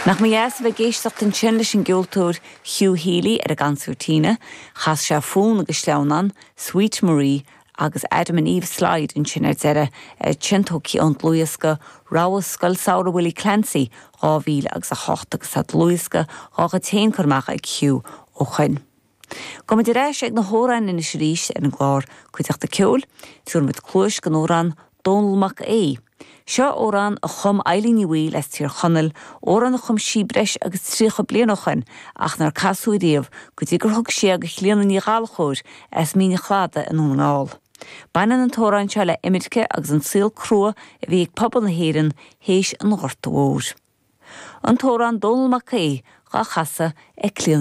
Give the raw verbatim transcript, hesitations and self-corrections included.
Nach mé jas bheith géisteach den sin leis an giúltóir Hugh Healy ar a ganúirtíine, chas se fón agus leanán, Sweet Marie agus Adam and Eve Slide in sin ar deire tintóí an Luasca ráhas scoil saoire Willie Clancy ráhíle agus a chocht agus a Luasca rácha téin chumach ag Hugh ó chuin. Go de réis ag na hórain in is ríis ar an gláir chuiteach de ceol, túr mit clúis gan órán dónalmach é. Seo órán a chum eilíní bhí leis tír chonel, órán a chum sí breis agus trícha blianachan, ach nar casú díomh go dtí gur thug sé agus líanana ní gáalchóir as mína chláda in ón ngáil. Bainan an tóráin se le imitce agus an síl crua a bhí ag pobal na héireann héis an ghorta mhór. An tóráin dónalmach é gá chasa ag clíon